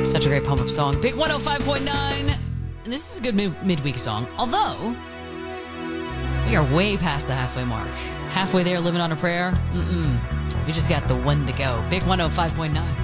Such a great pump-up song. Big 105.9. And this is a good midweek song. Although, we are way past the halfway mark. Halfway there, living on a prayer. We just got the one to go. Big 105.9.